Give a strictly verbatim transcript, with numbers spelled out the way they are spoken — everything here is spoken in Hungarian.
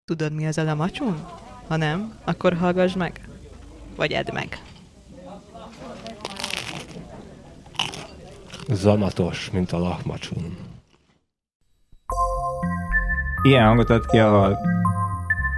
Tudod, mi az a lamacsun? Ha nem, akkor hallgass meg. Vagy edd meg. Zamatos, mint a lahmacsun. Ilyen hangot ad ki, ahol